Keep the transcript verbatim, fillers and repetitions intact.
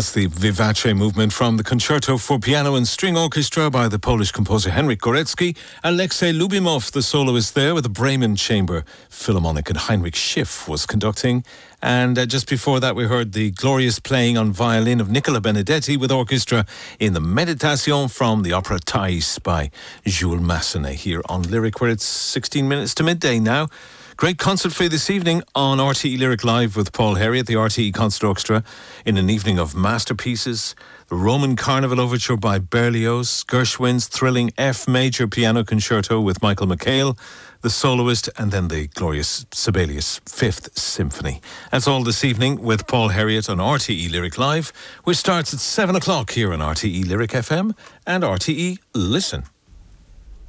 That's the Vivace movement from the Concerto for Piano and String Orchestra by the Polish composer Henryk Górecki. Alexei Lubimov, the soloist there with the Bremen Chamber Philharmonic, and Heinrich Schiff was conducting. And uh, just before that, we heard the glorious playing on violin of Nicola Benedetti with orchestra in the Meditation from the opera Thais by Jules Massenet here on Lyric, where it's sixteen minutes to midday now. Great concert for you this evening on R T E Lyric Live with Paul Harry at the R T E Concert Orchestra in an evening of masterpieces. The Roman Carnival Overture by Berlioz, Gershwin's thrilling F Major Piano Concerto with Michael McHale, the soloist, and then the glorious Sibelius Fifth Symphony. That's all this evening with Paul Harriott on R T E Lyric Live, which starts at seven o'clock here on R T E Lyric F M and R T E Listen.